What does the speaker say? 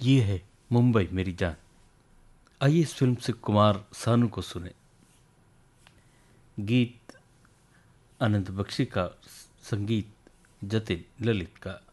ये है मुंबई मेरी जान। आइए इस फिल्म से कुमार सानू को सुने। गीत अनंत बख्शी का, संगीत जतिन ललित का।